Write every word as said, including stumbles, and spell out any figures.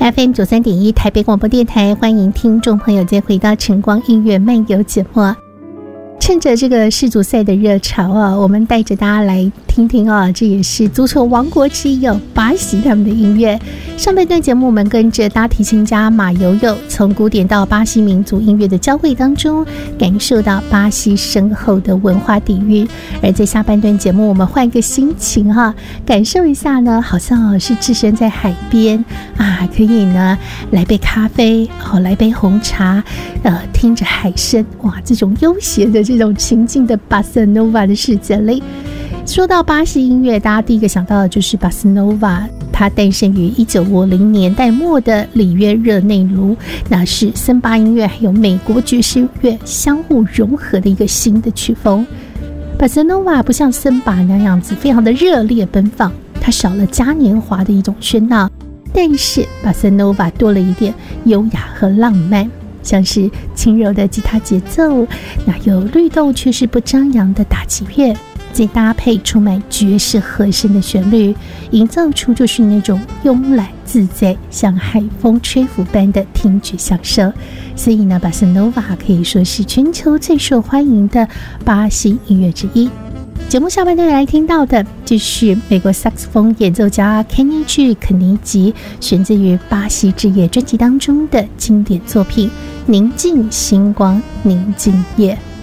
F M 九三点一台北广播电台，欢迎听众朋友再回到晨光音乐漫游节目。趁着这个世足赛的热潮啊，我们带着大家来听听啊，这也是足球王国之一哦，巴西他们的音乐。上半段节目，我们跟着大提琴家马友友，从古典到巴西民族音乐的交汇当中，感受到巴西深厚的文化底蕴。而在下半段节目，我们换一个心情哈、啊，感受一下呢，好像是置身在海边啊，可以呢来杯咖啡，哦，来杯红茶，呃，听着海声，哇，这种悠闲的这种情境的巴塞诺瓦的世界里。说到巴西音乐，大家第一个想到的就是巴塞诺瓦，它诞生于一九五零年代末的里约热内卢，那是森巴音乐还有美国爵士乐相互融合的一个新的曲风。巴塞诺瓦不像森巴那样子非常的热烈奔放，它少了嘉年华的一种喧闹，但是巴塞诺瓦多了一点优雅和浪漫，像是轻柔的吉他节奏，那有律动却是不张扬的打击乐，再搭配充满爵士和声的旋律，营造出就是那种慵懒自在，像海风吹拂般的听觉享受。所以呢，巴塞诺瓦可以说是全球最受欢迎的巴西音乐之一。节目下半段来听到的就是美国萨克斯风演奏家 Kenny G 肯尼吉选自于巴西之夜专辑当中的经典作品《宁静星光宁静夜》。